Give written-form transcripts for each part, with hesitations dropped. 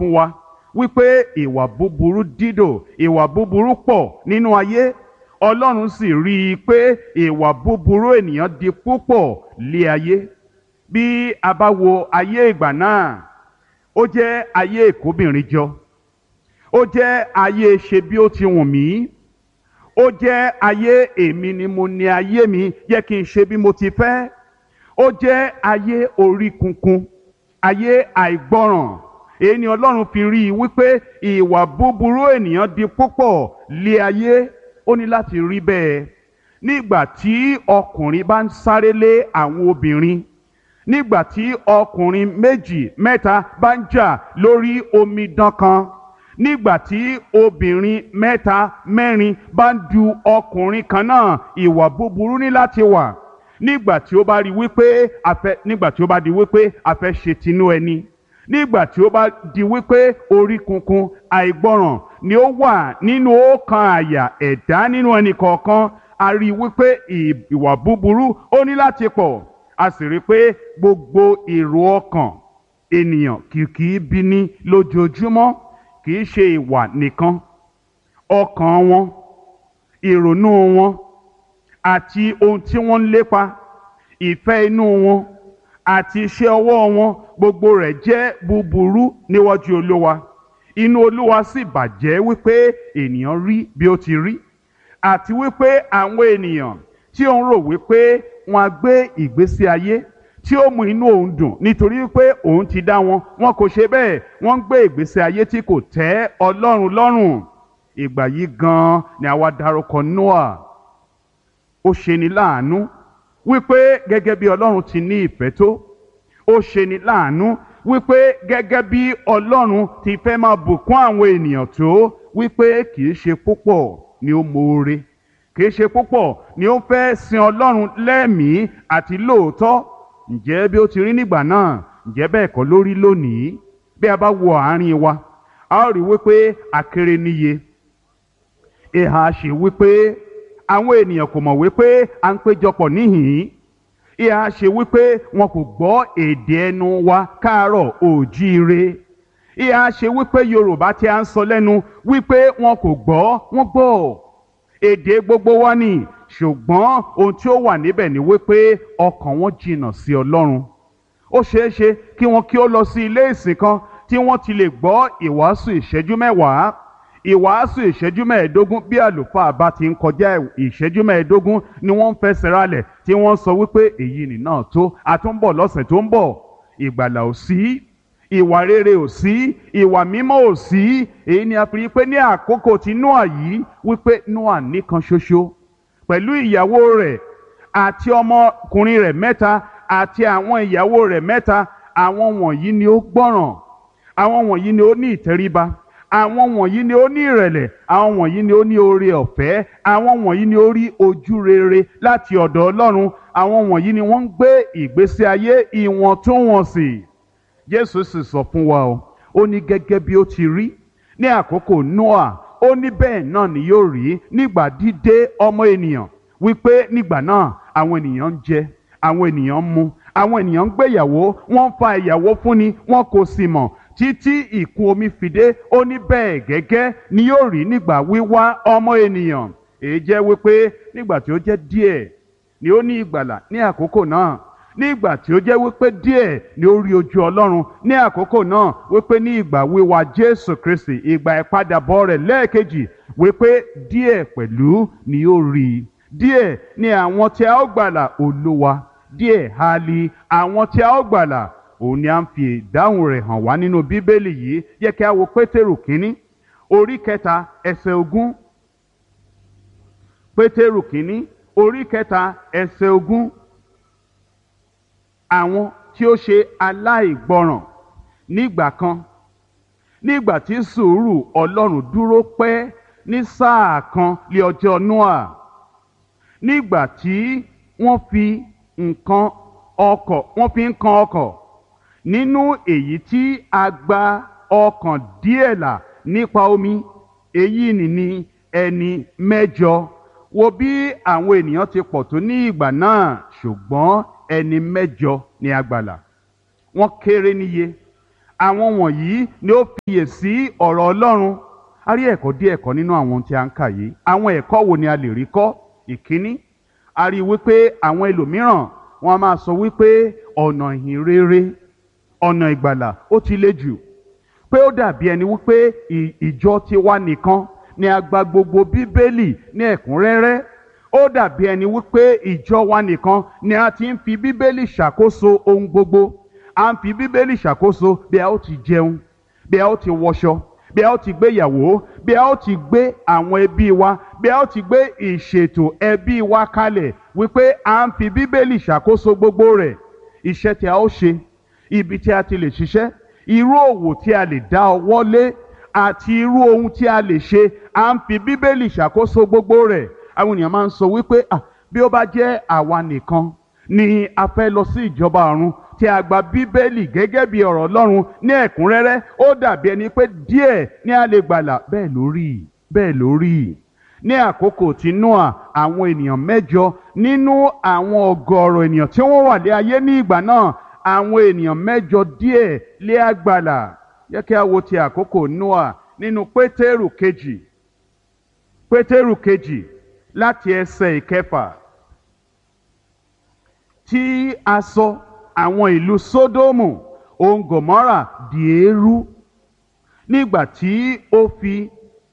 fún wa wípé ìwà búburú dídò, ìwà búburú pọ̀ nínú ayé. Ọlọ́run sì rí i pé ìwà búburú ènìyàn di púpọ̀ lé ayé. Bí a bá wo ayé ìgbà náà, ó jẹ́ ayé ìkóbìnrin jọ, ó jẹ́ ayé ṣe bí ó ti wù mí, ó jẹ́ ayé èmi ni mo ní ayé mi, yẹ kí n ṣe bí mo ti fẹ́. Ó jẹ́ ayé orí kunkun, ayé àìgbọràn. Èyí ni Ọlọ́run fi rí i wípé ìwà búburú ènìyàn di púpọ̀ lé ayé. Ó ní láti rí bẹ́ẹ̀. Nígbà tí ọkùnrin bá ń sáré lé àwọn obìnrin, nígbà tí ọkùnrin méjì mẹ́ta bá ń jà lórí omidan kan, nígbà tí obìnrin mẹ́ta mẹ́rin bá ń du ọkùnrin kan náà, ìwà búburú ní láti wà. Nígbà tí ó bá di wípé a fẹ́ ṣe tinú ẹni, nígbà tí ó bá di wípé orí kunkun àìgbọràn ni ó wà nínú ọkàn àyà ẹ̀dá nínú ẹnì kọ̀ọ̀kan, a rí i wípé ìwà búburú ó ní láti pọ̀. A sì rí i pé gbogbo èrò ọkàn ènìyàn kìkì bí ní lójoojúmọ́, kì í ṣe ìwà nìkan. Ọkàn wọn, ìrònú wọn àti ohun tí wọ́n ń lépa, ìfẹ́ inú wọn àti iṣẹ́ ọwọ́ wọn, gbogbo rẹ̀ jẹ́ búburú níwájú Olúwa. Inú Olúwa sì bàjẹ́ wípé ènìyàn rí bí ó ti rí, àti wípé àwọn ènìyàn tí ó ń rò wípé wọn á gbé ìgbésí ayé tí ó mú inú òun dùn nítorí wípé òun ti dá wọn, wọn kò ṣe bẹ́ẹ̀. Wọ́n ń gbé ìgbésí ayé tí kò tẹ́ Ọlọ́run lọ́rùn. Ìgbà yìí gan-an ni àwa dárúkọ Nóà. Ó ṣeni láàánú wípé gẹ́gẹ́ bí Ọlọ́run ti ní ìfẹ́ tó, ó ṣeni láàánú wípé gẹ́gẹ́ bí Ọlọ́run ti fẹ́ máa bùkún àwọn ènìyàn tó, wípé kì í ṣe púpọ̀ ni ó moore, kì í ṣe púpọ̀ ni ó fẹ́ sin Ọlọ́run lẹ́mìí àti lóòótọ́. Ǹjẹ́ bí ó ti rí nígbà náà, ǹjẹ́ bẹ́ẹ̀ kọ́ ló rí lónìí? Bí a bá wo àárín wa, a ó rí wípé akéré níye. Ìhà ṣe wípé àwọn ènìyàn kò mọ̀ wípé à ń péjọpọ̀ níhìn-ín. Ìhà ṣe wípé wọn kò gbọ́ èdè ẹnu wa káàárọ̀ òjíire. Ìhà ṣe wípé Yorùbá tí a ń sọ lẹ́nu wípé wọn kò gbọ́, wọ́n gbọ́. Èdè gbogbo wa ni, ṣùgbọ́n ohun tí ó wà níbẹ̀ ni wípé ọkàn wọn jìnnà sí Ọlọ́run. Ó ṣeé ṣe kí wọn kí ó lọ sí ilé ìsìn kan tí wọ́n ti lè gbọ́ ìwàásù ìṣẹ́jú mẹ́wàá, ìwàásù ìṣẹ́jú mẹ́ẹ̀ẹ́dógún. Bí àlùfáà bá ti ń kọjá ìṣẹ́jú mẹ́ẹ̀ẹ́dógún ni wọ́n ń fẹsẹ̀ ralẹ̀ tí wọ́n sọ wípé èyí nì náà tó, a tún bọ̀ lọ́sẹ̀ tó ń bọ̀. Ìgbàlà ò sí, ìwà rere ò sí, ìwà mímọ́ ò sí. Èyí ni a fi rí pé ní àkókò tí Nóà yìí, wípé Nóà nìkan ṣoṣo pẹ̀lú ìyàwó rẹ̀ àti ọmọkùnrin rẹ̀ mẹ́ta àti àwọn ìyàwó rẹ̀ mẹ́ta. Àwọn wọ̀nyí ni ó gbọ́ràn, àwọn wọ̀nyí ni ó ní ìtẹríba, àwọn wọ̀nyí ni ó ní ìrẹ̀lẹ̀, àwọn wọ̀nyí ni ó ní oore ọ̀fẹ́, àwọn wọ̀nyí ni ó rí ojú rere láti ọ̀dọ̀ Ọlọ́run, àwọn wọ̀nyí ni wọ́n ń gbé ìgbésí ayé ìwọ̀ntúnwọ̀nsì. Jésù sì sọ fún wa ó ní gẹ́gẹ́ bí ó ti rí ní àkókò Nóà, ó ní bẹ́ẹ̀ náà ni yóò rí nígbà dídé ọmọ ènìyàn. Wípé nígbà náà àwọn ènìyàn ń jẹ, àwọn ènìyàn ń mu, àwọn ènìyàn ń gbéyàwó, wọ́n ń fa ìyàwó fúnni, wọn kò sì mọ̀ títí ìkún omi fi dé. Ó ní bẹ́ẹ̀ gẹ́gẹ́ ni yóò rí nígbà wíwá ọmọ ènìyàn. Èyí jẹ́ wípé nígbà tí ó jẹ́ díẹ̀ ni ó ní ìgbàlà ní àkókò náà. Nígbà tí ó jẹ́ wípé díẹ̀ ni ó rí ojú Ọlọ́run ní àkókò náà. Wípé ní ìgbà wíwá Jésù Kristi, ìgbà ìpadàbọ̀ rẹ̀ lẹ́ẹ̀kejì, wípé díẹ̀ pẹ̀lú ni ó rí. Díẹ̀ ni àwọn tí a ó gbàlà. Olúwa, díẹ̀ ha li àwọn tí a ó gbàlà? Òun ni a ń fi ìdáhùn rẹ̀ hàn wá nínú Bíbélì yìí. Jẹ́ kí a wo Pétérù kínní orí 3 ẹsẹ̀ 20. Pétérù kínní orí 3 ẹsẹ̀ 20. Àwọn tí ó ṣe aláìgbọràn nígbà kan, nígbà tí sùúrù Ọlọ́run dúró pẹ́ ní sáà kan lé ọjọ́ Nóà, nígbà tí wọ́n fi ń kan ọkọ̀ nínú èyí tí a gba ọkàn díẹ̀ là nípa omi. Èyí ni ẹni 8. Wo bí àwọn ènìyàn ti pọ̀ tó ní ìgbà náà, ṣùgbọ́n ẹni 8 ni a gbàlà. Wọ́n kéré níye, àwọn wọ̀nyí ni ó fiyè sí ọ̀rọ̀ Ọlọ́run. A rí ẹ̀kọ́ díẹ̀ kọ́ nínú àwọn ohun tí a ń kà yìí. Àwọn ẹ̀kọ́ wo ni a lè rí kọ́? Ìkíní, a rí wípé àwọn ẹlòmíràn wọn a máa sọ wípé ọ̀nà ìhìn rere, ọ̀nà ìgbàlà ó ti le jù, pé ó dàbí ẹni wípé ìjọ tiwa nìkan ni a gba gbogbo Bíbélì ní ẹ̀kúnrẹ́rẹ́. Ó dàbí ẹni wípé ìjọ wa nìkan ni a ti ń fi Bíbélì ṣàkóso ohun gbogbo. A ń fi Bíbélì ṣàkóso bí a ó ti jẹun, bí a ó ti wọṣọ, bí a ó ti gbéyàwó, bí a ó ti gbé àwọn ẹbí wa, bí a ó ti gbé ìṣètò ẹbí wa kalẹ̀, wípé a ń fi Bíbélì ṣàkóso gbogbo rẹ̀. Iṣẹ́ tí a ó ṣe, ibi tí a ti lè ṣiṣẹ́, irú òwò tí a lè dá ọwọ́ lé àti irú ohun tí a lè ṣe, a ń fi Bíbélì ṣàkóso gbogbo rẹ̀. Àwọn ènìyàn máa ń sọ wípé bí ó bá jẹ́ àwa nìkan ni a fẹ́ lọ sí ìjọba ọ̀run, tí a gba Bíbélì gẹ́gẹ́ bí ọ̀rọ̀ Ọlọ́run ní ẹ̀kúnrẹ́rẹ́, ó dàbí ẹni pé díẹ̀ ni a lè gbàlà. Bẹ́ẹ̀ ló rí. Ní àkókò tí Nóà, àwọn ènìyàn 8 nínú àwọn ọgọ́rọ̀ ènìyàn tí wọ́n wà lé ayé ní ìgbà náà, àwọn ènìyàn 8 díẹ̀ lé a gbàlà. Jẹ́ kí a wo ti àkókò Nóà nínú Pétérù kejì láti ẹsẹ̀ 6. Tí a sọ àwọn ìlú Sódómù òun Gòmórà di eérú nígbà tí ó fi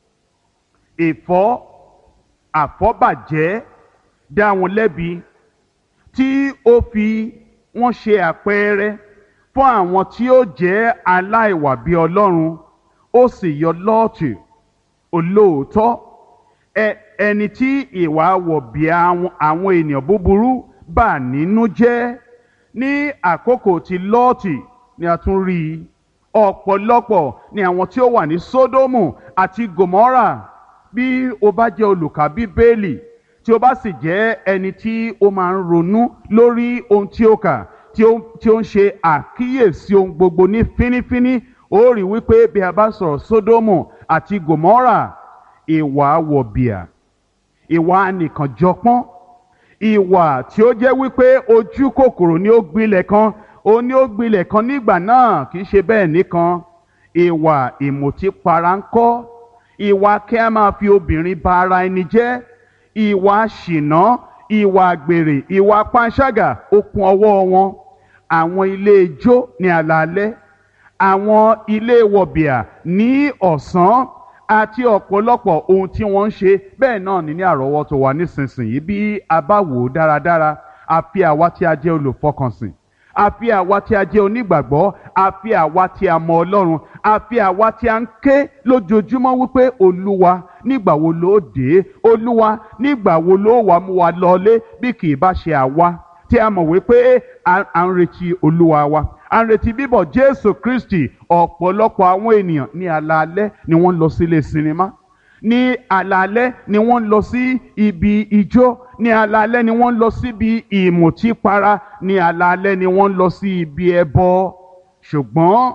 àfọ́bàjẹ́ dá wọn lẹ́bi, tí ó fi wọ́n ṣe àpẹẹrẹ fún àwọn tí ó jẹ́ aláìwà bí Ọlọ́run. Ó sì yọ Lọ́ọ̀tì olóòótọ́, ẹni tí ìwà wọ̀bìà àwọn ènìyàn búburú bà nínú jẹ́. Ní àkókò tí Lọ́ọ̀tì ni a tún rí ọ̀pọ̀lọpọ̀ ní àwọn tí ó wà ní Sódómù àti Gòmórà. Bí o bá jẹ́ olùkà Bíbélì, tí o bá sì jẹ́ ẹni tí ó máa ń ronú lórí ohun tí ó kà, tí ó ń ṣe àkíyèsí ohun gbogbo ní fínífíní, ó rí wípé bí a bá sọ̀rọ̀ Sódómù àti Gòmórà, ìwà wọ̀bìà, ìwà anìkànjọpọ́n, ìwà tí ó jẹ́ wípé ojú kòkòrò ni ó gbilẹ̀ kan nígbà náà. Kì í ṣe bẹ́ẹ̀ nìkan, ìwà ìmùtípara ńkọ́, ìwà kí a máa fi obìnrin ba ara ẹni jẹ́, ìwà ṣìnà, ìwà àgbèrè, ìwà panṣágà ó kún ọwọ́ wọn. Àwọn ilé ijó ní alaalẹ́, àwọn ilé wọ̀bìà ní ọ̀sán, àti ọ̀pọ̀lọpọ̀ ohun tí wọ́n ń ṣe bẹ́ẹ̀ náà ní àrọ́wọ́tó wa nísinsìnyí. Bí a bá wò ó dáradára, àfi àwa tí a jẹ́ olùfọkànsìn, àfi àwa tí a jẹ́ onígbàgbọ́, àfi àwa tí a mọ Ọlọ́run, àfi àwa tí a ń ké lójoojúmọ́ wípé Olúwa nígbà wo ló dé? Olúwa nígbà wo ló wá mú wa lọlé? Bí kì í bá ṣe àwa tí a mọ̀ wípé à ń retí Olúwa wa, à ń retí bíbọ̀ Jésù Kristi. Ọ̀pọ̀lọpọ̀ àwọn ènìyàn ní alaalẹ́ ni wọ́n lọ sílé sinimá, ní alaalẹ́ ni wọ́n lọ sí ibi ijó, ní alaalẹ́ ni wọ́n lọ síbi ìmùtípara, ní alaalẹ́ ni wọ́n lọ sí ibi ẹbọ. Ṣùgbọ́n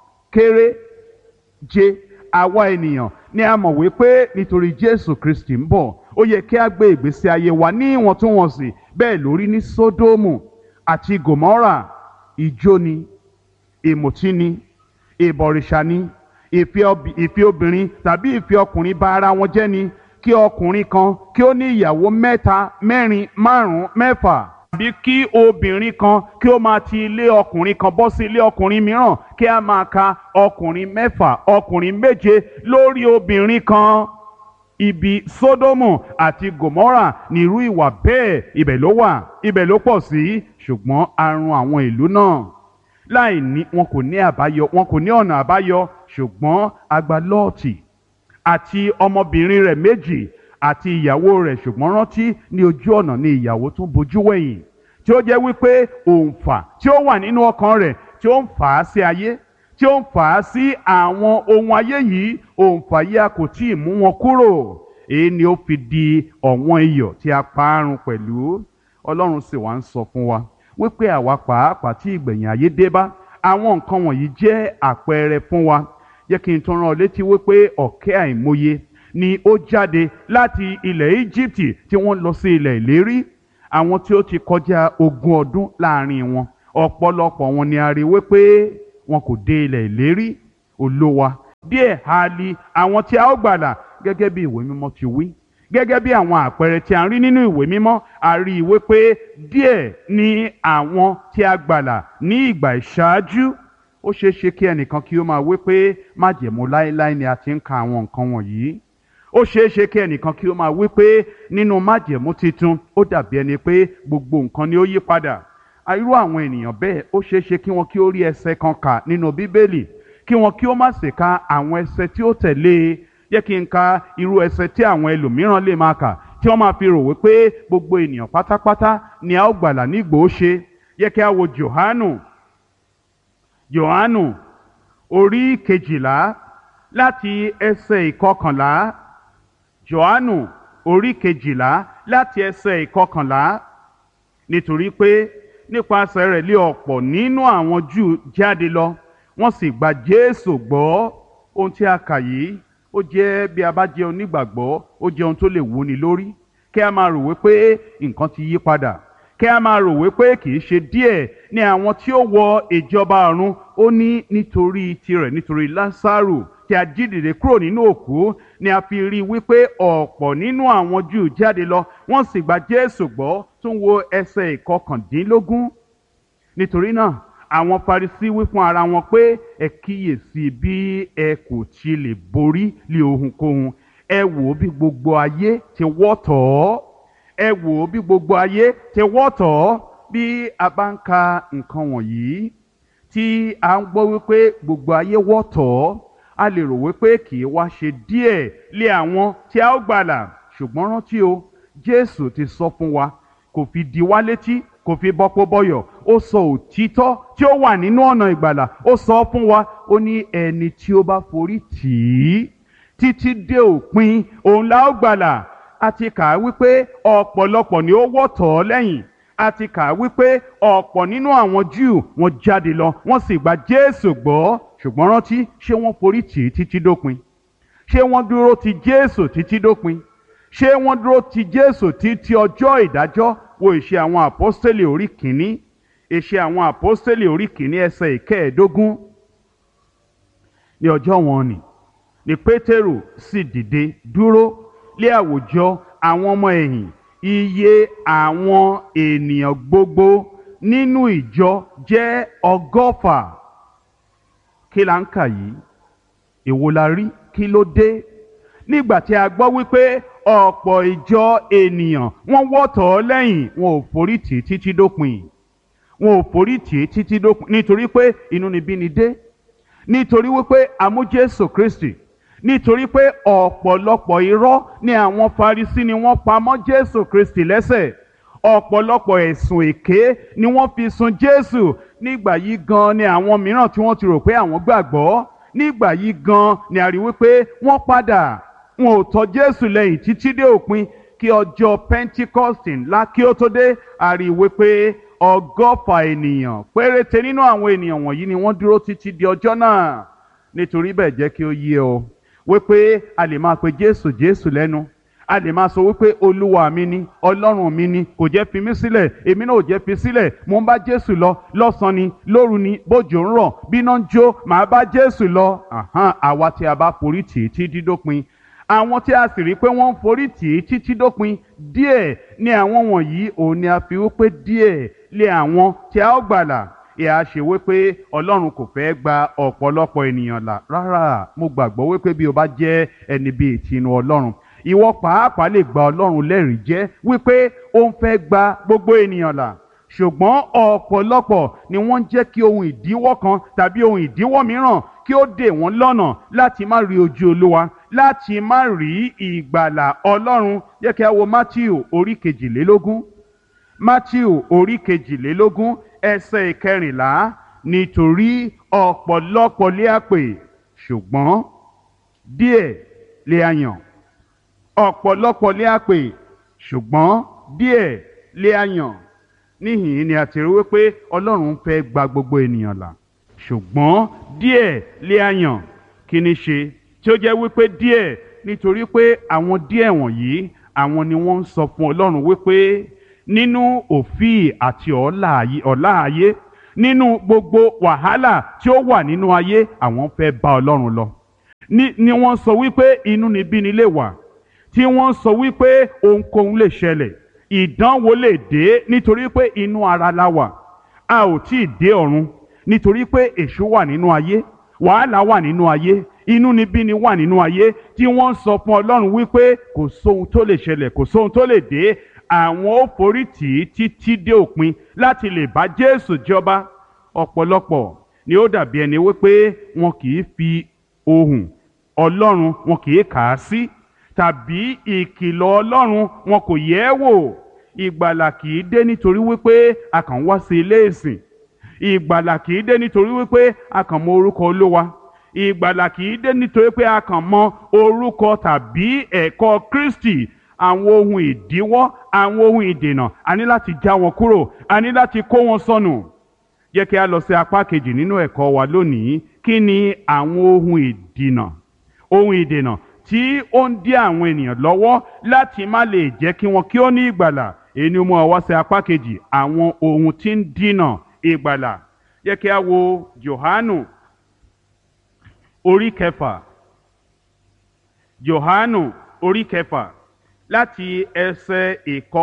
kéréje àwa ènìyàn ni a mọ̀ wípé nítorí Jésù Kristi ń bọ̀, ó yẹ kí a gbé ìgbésí ayé wa ní ìwọ̀ntúnwọ̀nsì. Bẹ́ẹ̀ lórí ní Sódómù àti Gòmórà. Ijó ni, ìmùtí ni, ìbọ̀rìṣà ni, ìfẹ́ obìnrin tàbí ìfẹ́ ọkùnrin bá ara wọn jẹ́ ni. Kí ọkùnrin kan kí ó ní ìyàwó 3, 4, 5, 6, tàbí kí obìnrin kan kí ó máa ti ilé ọkùnrin kan bọ́ sí ilé ọkùnrin mìíràn, kí a máa ka ọkùnrin 6, ọkùnrin 7 lórí obìnrin kan. Ibi Sódómù àti Gòmórà ní irú ìwà bẹ́ẹ̀, ibẹ̀ ló wà, ibẹ̀ ló pọ̀ sí. Ṣùgbọ́n àrùn àwọn ìlú náà wọn kò ní ọ̀nà àbáyọ. Ṣùgbọ́n a gba Lọ́ọ̀tì àti ọmọbìnrin rẹ̀ 2 àti ìyàwó rẹ̀. Ṣùgbọ́n rántí, ní ojú ọ̀nà ni ìyàwó tún bojú wẹ̀yìn, tí ó jẹ́ wípé òǹfà tí ó wà nínú ọkàn rẹ̀ tí ó ń fà á sí ayé, tí ó ń fà á sí àwọn ohun ayé yìí, òǹfà yìí a kò tí ì mú wọn kúrò. Èyí ni ó fi di ọ̀wọ́n iyọ̀ tí a parun pẹ̀lú. Ọlọ́run sì wá ń sọ fún wa wípé àwa pàápàá tí ìgbẹ̀yìn ayé dé bá, àwọn nǹkan wọ̀nyí jẹ́ àpẹẹrẹ fún wa. Jẹ́ kí n tún rán ọ létí wípé ọ̀kẹ́ àìmọye ni ó jáde láti ilẹ̀ Íjíbítì tí wọ́n lọ sí ilẹ̀ ìlérí. Àwọn tí ó ti kọjá 20 ọdún láàrin wọn, ọ̀pọ̀lọpọ̀ wọn ni a rí wípé wọn kò dé ilẹ̀ ìlérí. Olúwa, díẹ̀ ha li àwọn tí a ó gbàlà gẹ́gẹ́ bí ìwé mímọ́ ti wí. Gẹ́gẹ́ bí àwọn àpẹẹrẹ tí a ń rí nínú ìwé mímọ́, a rí i wípé díẹ̀ ni àwọn tí a gbàlà ní ìgbà ìṣáájú. Ó ṣeé ṣe kí ẹnìkan kí ó máa wí pé májẹ̀mú láéláé ni a ti ń ka àwọn nǹkan wọ̀nyí. Ó ṣeé ṣe kí ẹnìkan kí ó máa wí pé nínú májẹ̀mú titun ó dàbí ẹni pé gbogbo nǹkan ni ó yí padà. Irú àwọn ènìyàn bẹ́ẹ̀ ó ṣeé ṣe kí wọn kí ó rí ẹsẹ̀ kan kà nínú Bíbélì, kí wọn kí ó má sì ka àwọn ẹsẹ̀ tí ó tẹ̀lé. Jẹ́ kí n ka irú ẹsẹ̀ tí àwọn ẹlòmíràn lè máa kà tí wọ́n máa fi rò wípé gbogbo ènìyàn pátápátá ni a ó gbàlà nígbòóṣe. Jẹ́ kí a wo Jòhánù orí kejìlá láti ẹsẹ̀ ìkọkànlá. Jòhánù orí kejìlá láti ẹsẹ̀ ìkọkànlá. Nítorí pé nípasẹ̀ rẹ̀ lé ọ̀pọ̀ nínú àwọn Júù jáde lọ, wọ́n sì gba Jésù gbọ́. Ohun tí a kà yìí ó jẹ́, bí a bá jẹ́ onígbàgbọ́, ó jẹ́ ohun tó lè wúni lórí. Kí a máa rò wípé nǹkan ti yí padà, kí a máa rò wípé kì í ṣe díẹ̀ ní àwọn tí ó wọ ìjọba ọ̀run. Ó ní nítorí tirẹ̀, nítorí Lásárù tí a jí dìde kúrò nínú òkú, ni a fi rí wípé ọ̀pọ̀ nínú àwọn Júù jáde lọ, wọ́n sì gba Jésù gbọ́. Tún wo ẹsẹ̀ ìkọkàndínlógún. Nítorí náà àwọn Farisí wí fún ara wọn pé ẹ kíyèsí bí ẹ kò ti lè borí lé ohunkóhun. Ẹ wò bí gbogbo ayé ti wọ́ tọ̀ ọ́. Ẹ wò bí gbogbo ayé ti wọ́ tọ̀ ọ́. Bí a bá ń ka nǹkan wọ̀nyí tí a ń gbọ́ wípé gbogbo ayé wọ́ tọ̀ ọ́, a lè rò wípé kì í wá ṣe díẹ̀ lé àwọn tí a ó gbàlà. Ṣùgbọ́n rántí o, Jésù ti sọ fún wa, kò fi di wá létí, kò fi bọ́pọ̀ bọ́yọ̀. Ó sọ òtítọ́ tí ó wà nínú ọ̀nà ìgbàlà, ó sọ fún wa. Ó ní ẹni tí ó bá forí tì í títí dé òpin, òun la ó gbàlà. A ti kà á wípé ọ̀pọ̀lọpọ̀ ni ó wọ́ tọ̀ ọ́ lẹ́yìn. A ti kà á wípé ọ̀pọ̀ nínú àwọn Júù wọ́n jáde lọ, wọ́n sì gba Jésù gbọ́. Ṣùgbọ́n rántí, ṣé wọ́n forí tì í títí dópin? Ṣé wọ́n dúró ti Jésù títí dópin? Ṣé wọ́n dúró ti Jésù títí ọjọ́ ìdájọ́? Wo ìṣe àwọn àpọ́stélì orí kìíní. Ìṣe àwọn àpọ́stélì orí kìíní ẹsẹ̀ ìkẹẹ̀ẹ́dógún. Ní ọjọ́ wọn ni Pétérù sì dìde dúró lé àwùjọ àwọn ọmọ ẹ̀yìn. Iye àwọn ènìyàn gbogbo nínú ìjọ jẹ́ 100. Kí la ń kà yìí? Èwo la rí? Kí ló dé? Nígbà tí a gbọ́ wípé ọ̀pọ̀ ìjọ ènìyàn wọ́n wọ́ tọ̀ ọ́ lẹ́yìn, wọn ò forí tì í títí dópin. Wọn ò forí tì í títí dópin nítorí pé inúnibíni dé, nítorí wípé a mú Jésù Kristi, nítorí pé ọ̀pọ̀lọpọ̀ irọ́ ni àwọn Farisí ni wọ́n pa mọ́ Jésù Kristi lẹ́sẹ̀. Ọ̀pọ̀lọpọ̀ ẹ̀sùn èké ni wọ́n fi sun Jésù. Nígbà yìí gan ni àwọn mìíràn tí wọ́n ti rò pé àwọn gbàgbọ́, nígbà yìí gan ni a rí wípé wọ́n padà, wọn ò tọ̀ Jésù lẹ́yìn títí dé òpin. Kí ọjọ́ Pentecost ńlá kí ó tó dé, a rí wípé 100 ènìyàn péréte nínú àwọn ènìyàn wọ̀nyí ni wọ́n dúró títí di ọjọ́ náà. Nítorí bẹ́ẹ̀ jẹ́ kí ó yé ọ wípé a lè máa pe Jésù lẹ́nu, a lè máa sọ wípé Olúwa mi ni, Ọlọ́run mi ni, kò jẹ́ fi mí sílẹ̀, èmi náà ò jẹ́ fi sílẹ̀, mo ń bá Jésù lọ lọ́sàn-án ni, lóru ni, bójò ń rọ̀, bíná ń jó, màá bá Jésù lọ. Àwa tí a bá forí tì í títí dópin, àwọn tí a sì rí pé wọ́n ń forí tì í títí dópin, díẹ̀ ni àwọn wọ̀nyí. Òun ni a fi wípé díẹ̀ lé àwọn tí a ó gbàlà. Ìhà ṣe wípé Ọlọ́run kò fẹ́ gba ọ̀pọ̀lọpọ̀ ènìyàn là. Rárá, mo gbàgbọ́ wípé bí o bá jẹ́ ẹni bíi tinú Ọlọ́run, ìwọ pàápàá lè gba Ọlọ́run lẹ́rìí jẹ́ wípé ó ń fẹ́ gba gbogbo ènìyàn là. Ṣùgbọ́n ọ̀pọ̀lọpọ̀ ni wọ́n ń jẹ́ kí ohun ìdíwọ́ kan tàbí ohun ìdíwọ́ mìíràn kí ó dè wọ́n lọ́nà láti má rí ojú Olúwa, láti má rí ìgbàlà Ọlọ́run. Jẹ́ kí a wo Mátíù orí 22. Mátíù orí 22 ẹsẹ̀ 14. Nítorí ọ̀pọ̀lọpọ̀ lé a pè, ṣùgbọ́n díẹ̀ lé a yàn. Ọ̀pọ̀lọpọ̀ lé a pè, ṣùgbọ́n díẹ̀ lé a yàn. Níhìn ni a ti rí wípé Ọlọ́run fẹ́ gba gbogbo ènìyàn là, ṣùgbọ́n díẹ̀ lé a yàn. Kí ni ṣe tí ó jẹ́ wípé díẹ̀? Nítorí pé àwọn díẹ̀ wọ̀nyí, àwọn ni wọ́n ń sọ fún Ọlọ́run wípé nínú òfíì àti ọ̀la ayé nínú gbogbo wàhálà tí ó wà nínú ayé àwọn fẹ́ bá Ọlọ́run lọ. Ni wọ́n sọ wípé inúnibíni lè wà, tí wọ́n sọ wípé ohunkóhun lè ṣẹlẹ̀, ìdánwò lè dé nítorí pé inú ara la wà, a ò tí ì dé ọ̀run nítorí pé èṣù wà nínú ayé, wàhálà wà nínú ayé, inúnibíni wà nínú ayé, tí wọ́n sọ fún Ọlọ́run wípé kò sóhun tó lè ṣẹlẹ̀, kò sóhun tó lè dé, àwọn ó forí tì í títí dé òpin láti lè bá Jésù jọba. Ọ̀pọ̀lọpọ̀ ni ó dàbí ẹni wípé wọn kì í fi ohùn Ọlọ́run wọn kì í kà á sí, tàbí ìkìlọ̀ Ọlọ́run wọn kò yẹ̀ ẹ́ wò. Ìgbàlà kì í dé nítorí wípé a kàn wá sí ilé ìsìn. Ìgbàlà kì í dé nítorí wípé a kàn mọ orúkọ Olúwa. Ìgbàlà kì í dé nítorí pé a kàn mọ orúkọ tàbí ẹ̀kọ́ Kristi. Àwọn ohun ìdíwọ́, àwọn ohun ìdènà, a ní láti já wọn kúrò, a ní láti kó wọn sọnù. Jẹ́ kí a lọ sí apá kejì nínú ẹ̀kọ́ wa lónìí. Kí ni àwọn ohun ìdènà tí ó ń dí àwọn ènìyàn lọ́wọ́ láti má lè jẹ́ kí wọn kí ó ní ìgbàlà? Èyí ni mo wá sí apá kejì, àwọn ohun tí ń dínà ìgbàlà. Jẹ́ kí a wo Jòhánù orí kẹfà. Jòhánù orí kẹfà láti ẹsẹ̀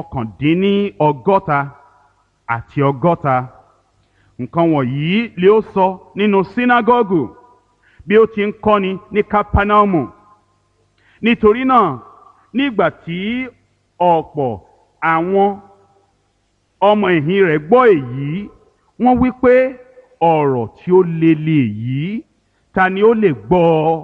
ìkọkàndínlọ́gọ́ta àti ọgọ́ta. Nǹkan wọ̀nyí lé ó sọ nínú sínágọ́gù bí ó ti ń kọ́ni ní Kápánámù. Nítorí náà, nígbà tí ọ̀pọ̀ àwọn ọmọ ẹ̀yìn rẹ̀ gbọ́ èyí, wọ́n wí pé ọ̀rọ̀ tí ó le lèyí, ta ni ó lè gbọ́ ọ?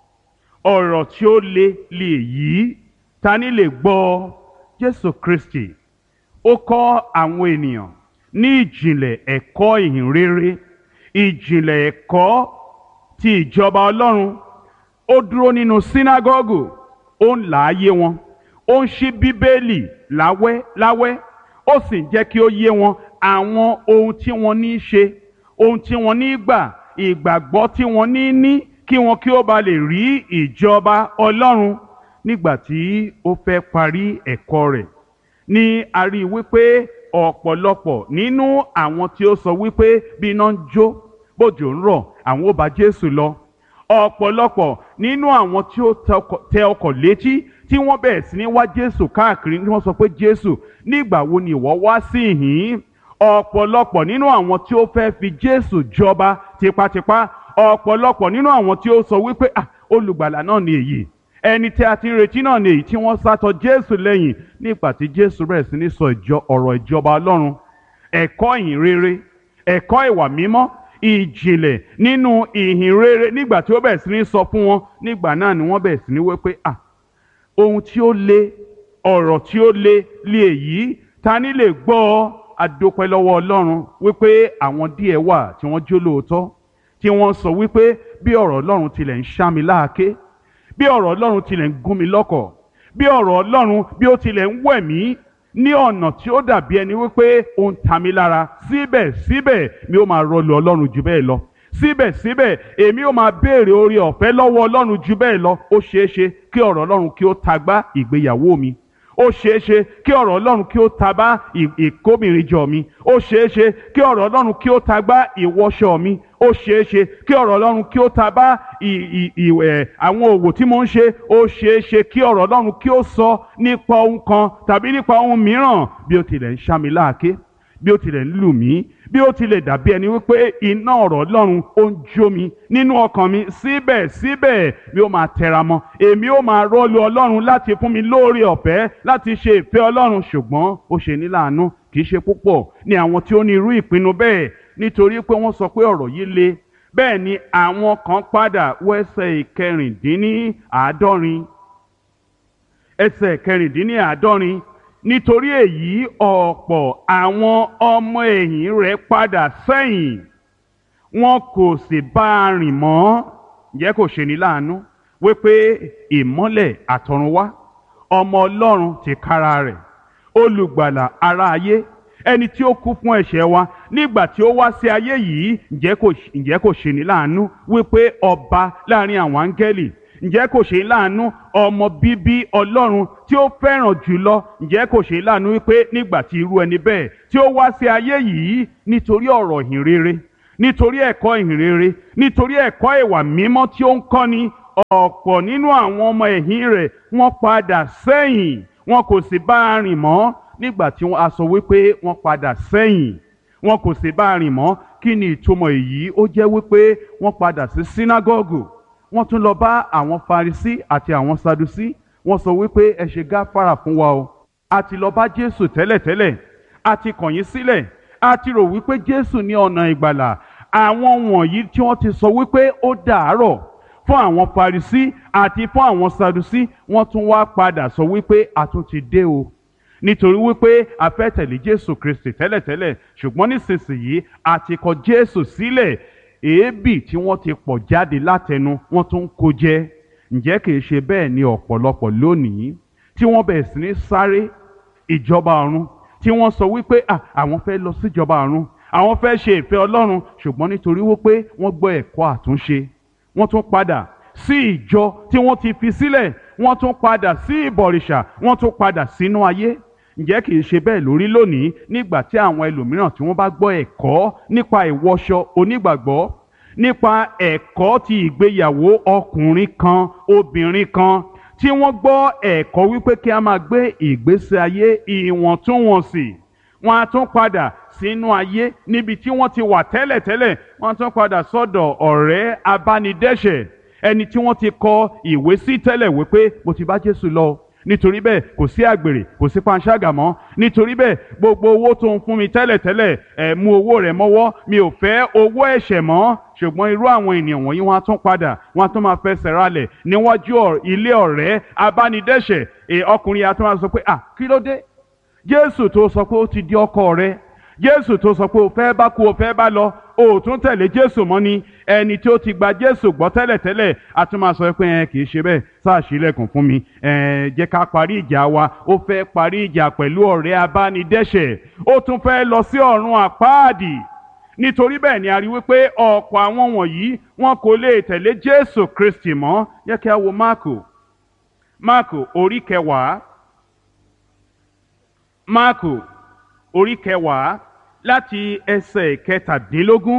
Ọ̀rọ̀ tí ó le lèyí, ta ni lè gbọ́ ọ? Jésù Kristi ó kọ́ àwọn ènìyàn ní ìjìnlẹ̀ ẹ̀kọ́ ìhìnrere, ìjìnlẹ̀ ẹ̀kọ́ ti ìjọba Ọlọ́run. Ó dúró nínú sínágọ́gù, ó ń là á yé wọn, ó ń ṣí Bíbélì láwẹ́, ó sì ń jẹ́ kí ó yé wọn àwọn ohun tí wọ́n ní í ṣe, ohun tí wọ́n ní í gbà, ìgbàgbọ́ tí wọ́n ní kí wọn kí ó ba lè rí ìjọba Ọlọ́run. Nígbà tí ó fẹ́ parí ẹ̀kọ́ rẹ̀ ni a rí i wípé ọ̀pọ̀lọpọ̀ nínú àwọn tí ó sọ wípé bí iná ń jó bójò ń rọ̀ àwọn ó bá Jésù lọ. Ọ̀pọ̀lọpọ̀ nínú àwọn tí ó tẹ ọkọ̀ létí tí wọ́n bẹ̀rẹ̀ sí ní wá Jésù káàkiri ni wọ́n sọ pé Jésù, nígbà wo ni ìwọ wá sí ìhín? Ọ̀pọ̀lọpọ̀ nínú àwọn tí ó fẹ́ fi Jésù jọba tipátipá, ọ̀pọ̀lọpọ̀ nínú àwọn tí ó sọ wípé olùgbàlà náà ni èyí, ẹni tí a ti ń retí náà ni èyí, tí wọ́n sátọ Jésù lẹ́yìn. Nígbà tí Jésù bẹ̀rẹ̀ sí ní sọ ọ̀rọ̀ ìjọba Ọlọ́run, ẹ̀kọ́ ìhìnrere, ẹ̀kọ́ ìwà mímọ́, ìjìnlẹ̀ nínú ìhìnrere, nígbà tí ó bẹ̀rẹ̀ sí ní sọ fún wọn, nígbà náà ni wọ́n bẹ̀rẹ̀ sí ní wípé ohun tí ó le, ọ̀rọ̀ tí ó le èyí, ta ni lè gbọ́ ọ? A dúpẹ́ lọ́wọ́ Ọlọ́run wípé àwọn díẹ̀ wà tí wọ́n jó lóòótọ́, tí wọ́n sọ wípé bí ọ̀rọ̀ Ọlọ́run tilẹ̀ ń ṣá mi láàké, bí ọ̀rọ̀ Ọlọ́run tilẹ̀ ń gún mi lọ́kọ̀, bí ọ̀rọ̀ Ọlọ́run bí ó tilẹ̀ ń wẹ̀ mí ní ọ̀nà tí ó dàbí ẹni wípé ó ń ta mi lára, síbẹ̀síbẹ̀ mi ó máa rọlù Ọlọ́run jù bẹ́ẹ̀ lọ. Síbẹ̀síbẹ̀ èmi ó máa béèrè oore ọ̀fẹ́ lọ́wọ́ Ọlọ́run jù bẹ́ẹ̀ lọ. Ó ṣeé ṣe kí ọ̀rọ̀ Ọlọ́run kí ó tagbá ìgbéyàwó mi. Ó ṣeé ṣe kí ọ̀rọ̀ Ọlọ́run kí ó tagbá ìkóbìnrinjọ mi. Ó ṣeé ṣe kí ọ̀rọ̀ Ọlọ́run kí ó tagbá ìwọṣọ mi. Ó ṣeé ṣe kí ọ̀rọ̀ Ọlọ́run kí ó tagbá àwọn òwò tí mo ń ṣe. Ó ṣeé ṣe kí ọ̀rọ̀ Ọlọ́run kí ó sọ nípa ohun kan tàbí nípa ohun mìíràn. Bí ó tilẹ̀ ń ṣá mi láàké, bí ó tilẹ̀ ń lù mí, bí ó tilẹ̀ dàbí ẹni wípé iná ọ̀rọ̀ Ọlọ́run ó ń jó mi nínú ọkàn mi, síbẹ̀síbẹ̀ mi ó máa tẹra mọ́, èmi ó máa rọ́lù Ọlọ́run láti fún mi lóore ọ̀fẹ́ láti ṣe ìfẹ́ Ọlọ́run. Ṣùgbọ́n ó ṣe ní láàánú, kì í ṣe púpọ̀ ní àwọn tí ó ní irú ìpinnu bẹ́ẹ̀, nítorí pé wọ́n sọ pé ọ̀rọ̀ yìí le. Bẹ́ẹ̀ ni àwọn kan padà wọ ẹsẹ̀ ìkẹrìndínláàádọ́rin. Ẹsẹ̀ ìkẹrìndínláàádọ́rin. Nítorí èyí ọ̀pọ̀ àwọn ọmọ ẹ̀yìn rẹ̀ padà sẹ́yìn, wọn kò sì bá a rìn mọ́. Ǹjẹ́ kò ṣe ní láàánú wípé ìmọ́lẹ̀ àtọ̀runwá, ọmọ Ọlọ́run tìkára rẹ̀, olùgbàlà ará ayé, ẹni tí ó kú fún ẹ̀ṣẹ̀ wa, nígbà tí ó wá sí ayé yìí, ǹjẹ́ kò ṣe ní láàánú wípé ọba láàrin àwọn áńgẹ́lì, ǹjẹ́ kò ṣe láàánú ọmọ bíbí Ọlọ́run tí ó fẹ́ràn jùlọ, ǹjẹ́ kò ṣe láàánú wípé nígbà tí irú ẹni bẹ́ẹ̀ tí ó wá sí ayé yìí nítorí ọ̀rọ̀ ìhìnrere, nítorí ẹ̀kọ́ ìhìnrere, nítorí ẹ̀kọ́ ìwà mímọ́ tí ó ń kọ́ni, ọ̀pọ̀ nínú àwọn ọmọ ẹ̀yìn rẹ̀ wọ́n padà sẹ́yìn, wọn kò sì bá a rìn mọ́. Nígbà tí a sọ wípé wọ́n padà sẹ́yìn, wọn kò sì bá a rìn mọ́, kí ni ìtumọ̀ èyí? Ó jẹ́ wípé wọ́n padà sí sínágọ́gù, wọ́n tún lọ bá àwọn Farisí àti àwọn Sadusí, wọ́n sọ wípé ẹ ṣe gáfárà fún wa o, a ti lọ bá Jésù tẹ́lẹ̀tẹ́lẹ̀, a ti kọ̀ yín sílẹ̀, a ti rò wípé Jésù ní ọ̀nà ìgbàlà. Àwọn wọ̀nyí tí wọ́n ti sọ wípé ó dàárọ̀ fún àwọn Farisí àti fún àwọn Sadusí, wọ́n tún wá padà sọ wípé a tún ti dé o, nítorí wípé a fẹ́ tẹ̀lé Jésù Kristi tẹ́lẹ̀tẹ́lẹ̀, ṣùgbọ́n nísinsìnyí a ti kọ̀ Jésù sílẹ̀. Èébì tí wọ́n ti pọ̀ jáde látẹnu wọ́n tún ń kó jẹ. Ǹjẹ́ kìí ṣe bẹ́ẹ̀ ni ọ̀pọ̀lọpọ̀ lónìí tí wọ́n bẹ̀rẹ̀ sí ní sáré ìjọba ọ̀run, tí wọ́n sọ wípé àwọn fẹ́ lọ sí ìjọba ọ̀run, àwọn fẹ́ ṣe ìfẹ́ Ọlọ́run, ṣùgbọ́n nítorí wípé wọ́n gbọ́ ẹ̀kọ́ àtúnṣe, wọ́n tún padà sí ìjọ tí wọ́n ti fi sílẹ̀, wọ́n tún padà sí ìbọ̀rìṣà, wọ́n tún padà sínú ayé. Ǹjẹ́ kìí ṣe bẹ́ẹ̀ lórí lónìí nígbà tí àwọn ẹlòmíràn tí wọ́n bá gbọ́ ẹ̀kọ́ nípa ìwọṣọ onígbàgbọ́, nípa ẹ̀kọ́ ti ìgbéyàwó ọkùnrin kan obìnrin kan, tí wọ́n gbọ́ ẹ̀kọ́ wípé kí a máa gbé ìgbésí ayé ìwọ̀ntúnwọ̀nsì, wọ́n á tún padà sínú ayé níbi tí wọ́n ti wà tẹ́lẹ̀tẹ́lẹ̀, wọ́n á tún padà sọ́dọ̀ ọ̀rẹ́ abánidẹ́ṣẹ̀, ẹni tí wọ́n ti kọ ìwé sí tẹ́lẹ̀ wípé mo ti bá Jésù lọ, nítorí bẹ́ẹ̀ kò sí àgbèrè, kò sí panṣágà mọ́, nítorí bẹ́ẹ̀ gbogbo owó tó ń fún mi tẹ́lẹ̀tẹ́lẹ̀ ẹ mú owó rẹ̀ mọ́wọ́, mi ò fẹ́ owó ẹ̀ṣẹ̀ mọ́. Ṣùgbọ́n irú àwọn ènìyàn wọ̀nyí wọ́n á tún padà, wọ́n á tún máa fẹsẹ̀ ralẹ̀ níwájú ilé ọ̀rẹ́ abánidẹ́ṣẹ̀. Ọkùnrin yà tún máa sọ pé kí ló dé? Jésù tó sọ pé ó ti di ọkọ rẹ, Jésù tó sọ pé o fẹ́ bá kú o fẹ́ bá lọ, o tún tẹ̀lé Jésù mọ́ ni. Ẹni tí ó ti gba Jésù gbọ́ tẹ́lẹ̀tẹ́lẹ̀ a tún máa sọ pé kì í ṣe bẹ́ẹ̀, sáà ṣílẹ̀kùn fún mi, jẹ́ ká parí ìjà wa. Ó fẹ́ parí ìjà pẹ̀lú ọ̀rẹ́ abánidẹ́ṣẹ̀, ó tún fẹ́ lọ sí ọ̀run àpáàdì. Nítorí bẹ́ẹ̀ ni a rí wípé ọ̀pọ̀ àwọn wọ̀nyí wọn kò lè tẹ̀lé Jésù Kristi mọ́. Jẹ́ kí a wo Máàkù orí kẹwàá, Máàkù orí kẹwàá láti ẹsẹ̀ kẹtàdínlógún.